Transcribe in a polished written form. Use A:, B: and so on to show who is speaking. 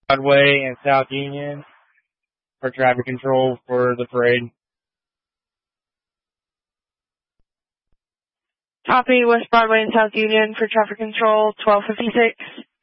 A: Broadway and South Union for traffic control for the parade.
B: Copy, West Broadway and South Union for traffic control, 1256.